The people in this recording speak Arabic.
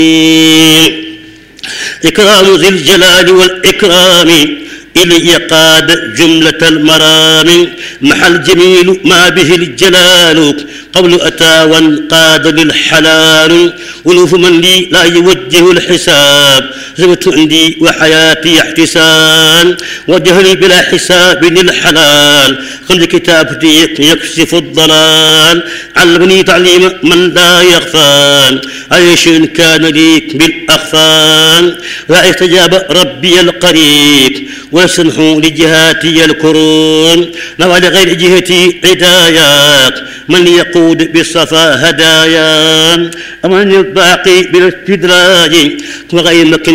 إكرام ذي الجلال والإكرام إلي قاد جملة المرام محى الجميل ما به الجلال قبل أتى وانقاد للحلال ولوف من لي لا يوجه الحساب زمت عندي وحياتي احتسان وجهلي بلا حساب للحلال خلي كتابتي يكشف الضلال علمني تعليم من لا يخفان عيش كان لي بالأخفان لا استجاب ربي القريب وسنحوا لجهاتي الكرون نوى لغير جهتي هدايات من يقود بالصفا هدايا أمن الباقي بالاستدراج وغير